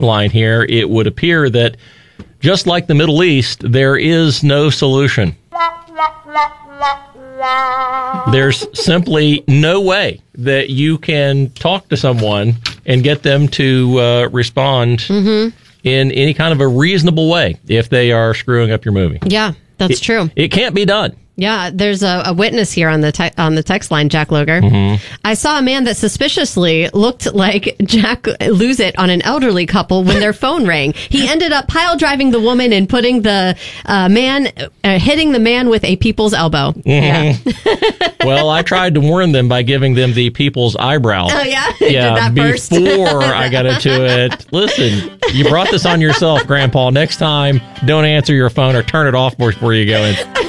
line here, it would appear that just like the Middle East, there is no solution. There's simply no way that you can talk to someone and get them to respond in any kind of a reasonable way if they are screwing up your movie. Yeah, that's true. It can't be done. Yeah, there's a witness here on the text line, Jack Loger. I saw a man that suspiciously looked like Jack Lose It on an elderly couple when their phone rang. He ended up pile driving the woman and putting the hitting the man with a people's elbow. Yeah. Well, I tried to warn them by giving them the people's eyebrow. Oh, yeah? Yeah, Did that first? before I got into it. Listen, you brought this on yourself, Grandpa. Next time, don't answer your phone or turn it off before you go in.